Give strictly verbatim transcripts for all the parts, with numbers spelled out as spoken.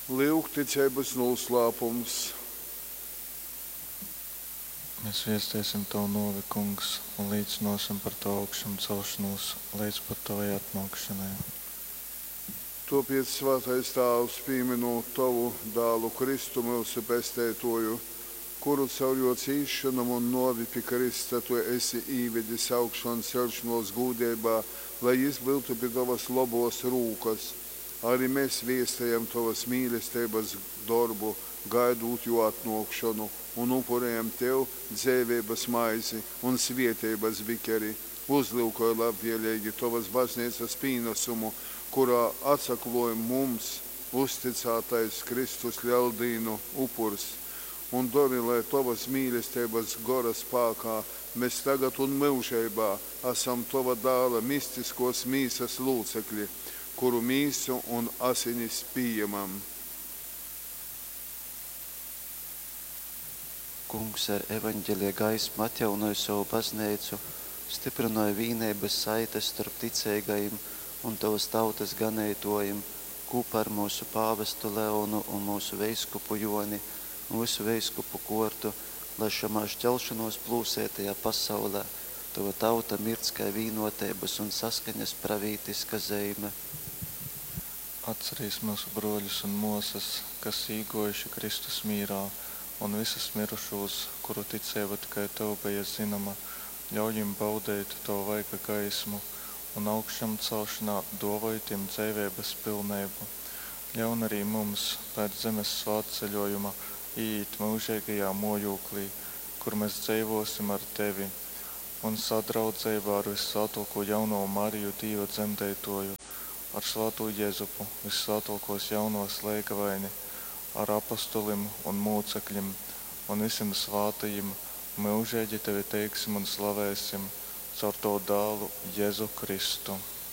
Lūk, ticības noslēpums. Mēs viestiesim Tavu novi, Kungs, un līdzinosim par Tavu augšanu celšanos, līdz pat Tavai atnākšanai. Topiet svētais Tēvs pieminot Tavu dēlu Kristu, mūsu pestētoju, kuru caur jo cīšanam un novi pie Krista Tu esi īvedis augšanu celšanos gūdībā, lai izbiltu pie Tavas labos rūkas. Arī mēs viestējam Tavas mīlestības darbu, gaidot jo atnākšanu, un upurējam Tev dzīvības maizi un svētības vikeri. Uzlūkoja labvēlīgi Tavas baznīcas pienesumu, kurā atsakloja mums uzticētais Kristus ļaudīnu upurs. Un dori, lai Tavas mīlestības gara spēkā mēs tagad un mūžībā esam Tava dēla mistiskos mīsas lūcekļi, kuru mīsu un asinis pieņemam. Kungs ar evaņģeļa gaismu atjaunoja savu baznīcu, stiprināja vienības saites starp ticīgajiem un Tavas tautas ganītojiem, kopā ar mūsu pāvestu Leonu un mūsu veiskupu Joni un visu veiskupu kortu, lai šamā šķelšanos plūsētajā pasaulē Tava tauta mirts kā vienotības un saskaņas pravītiska zeime. Atcerīs mūsu broļus un mūsas, kas īgojuši Kristus mīrā, un visus mirušos, kuru ticība tikai Tev bija zinama, ļaujam baudēt Tavu vaiga gaismu un augšām celšanā dovojam dzīvības pilnību. Ļaun arī mums pēc zemes svētceļojuma iet mūžīgajā mojūklī, kur mēs dzīvosim ar Tevi, un sadraudzībā ar visvētāko jauno Mariju Dieva dzemdētoju, ar svāto Jēzupu, visvētākos jaunos liekavaini, ar apostolim un mūcekļiem un visiem svātajiem, mūžīgi Tevi teiksim un slavēsim caur Tavu dēlu Jēzu Kristu.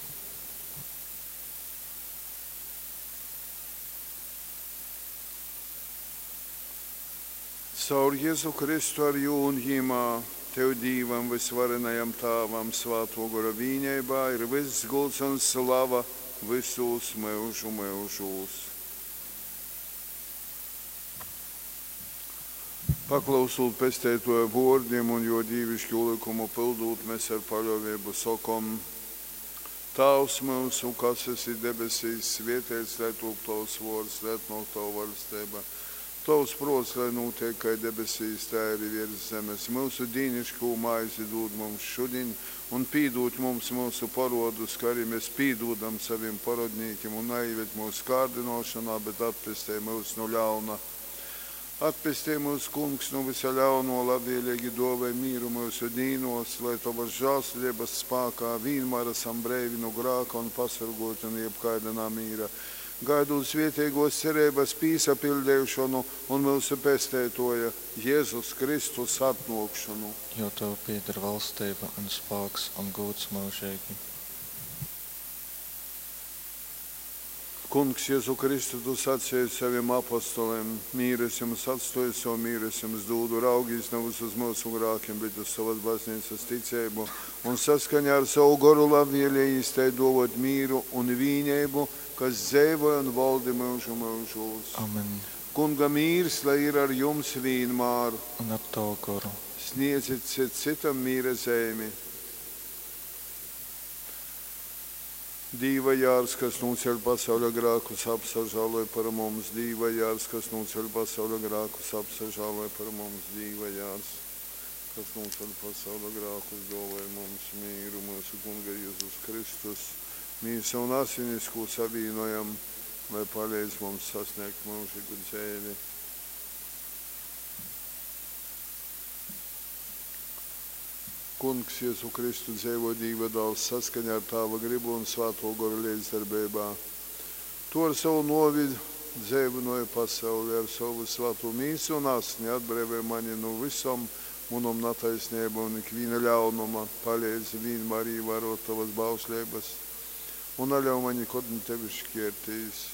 Caur Jēzu Kristu ar jūn ģimā, Tev Dīvam visvarenajam Tāvam svāto gara vīņaibā ir viss gods un slava visus mūžu mūžus. Paklausot pestētoja vārdiem un jo dīvišķu likumu pildot, mēs ar paļāvību sakam: Tēvs mūsu, kas esi debesīs, svētīts lai top Tavs vārds, lai atnāk Tava valstība. Tavs prāts, lai notiek kā debesīs, tā arī virs zemes. Mūsu dīnišķo maizi dod mums šodien, un pīdot mums mūsu parodus, kā arī mēs pīdodam saviem parodniekiem, un neieved mūsu kārdinošanā, bet atpestē mūs no ļauna. Atpestē mūsu Kungs no visa ļauno, labvēlīgi dovē mīru mūsu dīnos, lai Tavas žēlstības spēkā vienmēr esam brīvi no grēka un pasargoti no jebkaidā mīra. Gaidot svētīgos cerības pīsapildēšanu un mūsu pestētoja Jēzus Kristus atnākšanu. Jo Tev pieder valstība un spēks un gods mūžīgi. Kungs, Jēzu Kristu, Tu sacīji saviem apostoliem: mīres jums atstoju, savu mīres jums dūdu, raugīs nevis uz mūsu grākiem, bet uz savas baznīcas ticību, un saskaņā ar savu garu labvēlīgi iztei dovot mīru un vienību, kas dzīvoja un valdi mūžu mūžos. Amen. Kunga mīrs, lai ir ar jums vienmēr. Un ar Tavu garu. Sniedzit citam mīra zemi. Dīva jārs, kas noceļ pasaules grēkus, apsažāloja par mums. Dīva jārs, kas noceļ pasaules grēkus, apsažāloja par mums. Dīva jārs, kas noceļ pasaules grēkus, dāvāja mums mīru, mūsu Kunga Jēzus Kristus. Mīsa un asinis, ko savienojam, lai palīdz mums sasniegt mūžīgu dzīvi. Kungs, Jēzu Kristu, dzīvo Dieva dēls saskaņā ar Tava gribu un svāto garu līdzdarbībā. Tu ar savu novidu dzīvinoja pasauli, ar savu svāto mīsu un asni atbrīvoja mani no visam munam nataisnību un ikviena ļaunuma, palīdz vienmēr ievērot Tavas bauslības un neļauj mani, kad Tevi šķērtīs.